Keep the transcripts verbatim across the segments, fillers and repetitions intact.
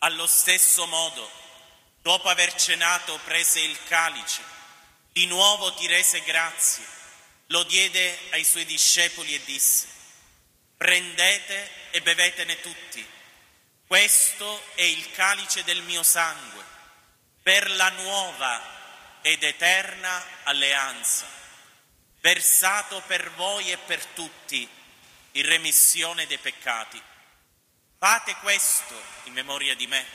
Allo stesso modo, dopo aver cenato, prese il calice, di nuovo ti rese grazie, lo diede ai suoi discepoli e disse: prendete e bevetene tutti, questo è il calice del mio sangue, per la nuova ed eterna alleanza, versato per voi e per tutti in remissione dei peccati. Fate questo in memoria di me.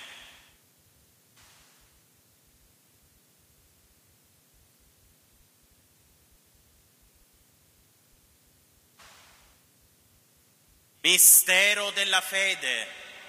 Mistero della fede.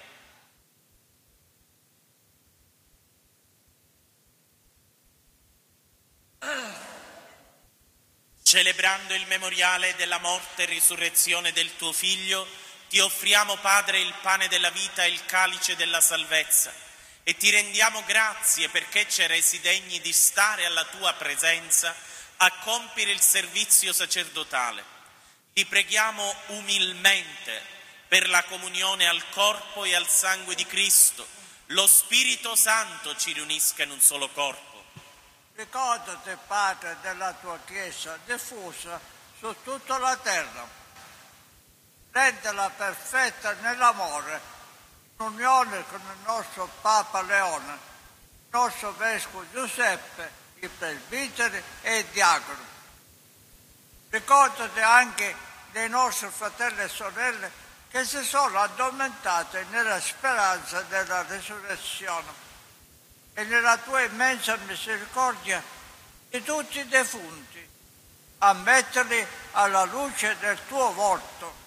Celebrando il memoriale della morte e risurrezione del tuo Figlio, ti offriamo, Padre, il pane della vita e il calice della salvezza e ti rendiamo grazie perché ci hai resi degni di stare alla tua presenza a compiere il servizio sacerdotale. Ti preghiamo umilmente per la comunione al corpo e al sangue di Cristo. Lo Spirito Santo ci riunisca in un solo corpo. Ricordati, Padre, della tua Chiesa diffusa su tutta la terra. Rendela perfetta nell'amore, in unione con il nostro Papa Leone, il nostro Vescovo Giuseppe, i presbiteri e i diaconi. Ricordati anche dei nostri fratelli e sorelle che si sono addormentati nella speranza della risurrezione e nella tua immensa misericordia di tutti i defunti, a metterli alla luce del tuo volto.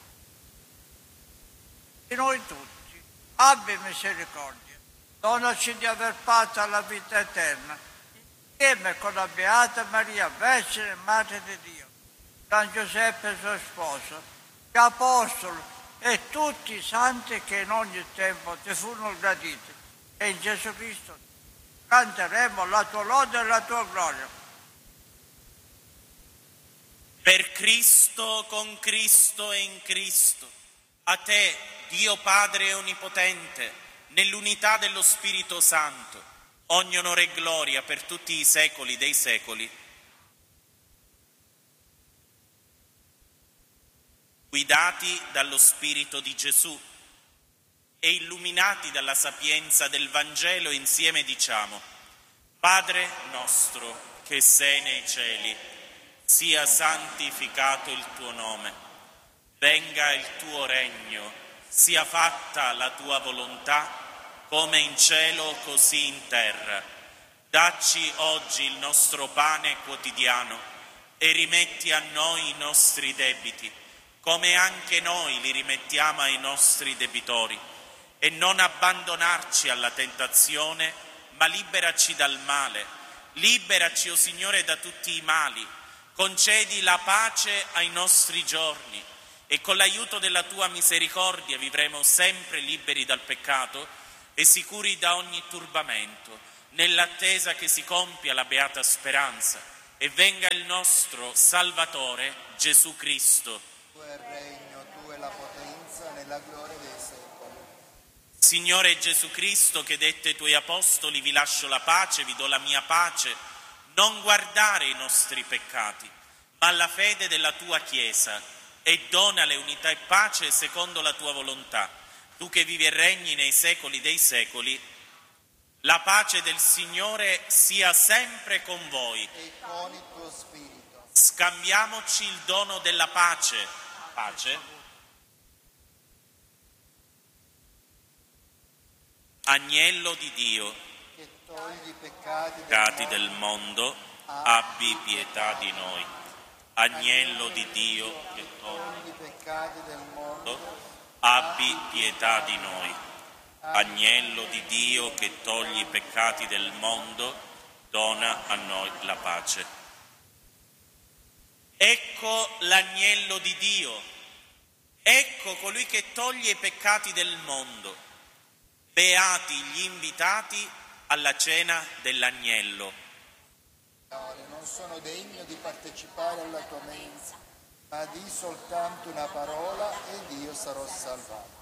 Di noi tutti, abbi misericordia, donaci di aver fatto la vita eterna, insieme con la Beata Maria, Vergine Madre di Dio, San Giuseppe suo sposo, gli Apostoli e tutti i santi che in ogni tempo ti furono graditi, e in Gesù Cristo canteremo la tua lode e la tua gloria. Per Cristo, con Cristo e in Cristo, a te, Dio Padre Onnipotente, nell'unità dello Spirito Santo, ogni onore e gloria per tutti i secoli dei secoli. Guidati dallo Spirito di Gesù e illuminati dalla sapienza del Vangelo, insieme diciamo: Padre nostro che sei nei cieli, sia santificato il tuo nome, venga il tuo regno, sia fatta la tua volontà, come in cielo così in terra. Dacci oggi il nostro pane quotidiano e rimetti a noi i nostri debiti, come anche noi li rimettiamo ai nostri debitori. E non abbandonarci alla tentazione, ma liberaci dal male. Liberaci, o Signore, da tutti i mali. Concedi la pace ai nostri giorni e con l'aiuto della tua misericordia vivremo sempre liberi dal peccato e sicuri da ogni turbamento, nell'attesa che si compia la beata speranza e venga il nostro Salvatore Gesù Cristo. Tu è il regno, tu è la potenza, nella gloria dei secoli. Signore Gesù Cristo, che dette ai tuoi apostoli: vi lascio la pace, vi do la mia pace, non guardare i nostri peccati, ma la fede della tua Chiesa, e donale unità e pace secondo la tua volontà. Tu che vivi e regni nei secoli dei secoli, la pace del Signore sia sempre con voi. E con il tuo spirito. Scambiamoci il dono della pace. Pace. Agnello di Dio, Che togli i peccati peccati del mondo, abbi pietà di noi. Agnello di Dio, che togli i peccati del mondo, abbi pietà di noi. Agnello di Dio, che togli i peccati del mondo, dona a noi la pace. Ecco l'agnello di Dio, ecco colui che toglie i peccati del mondo. Beati gli invitati alla cena dell'agnello. non sono degno di partecipare alla tua mensa, ma di soltanto una parola ed io sarò salvato.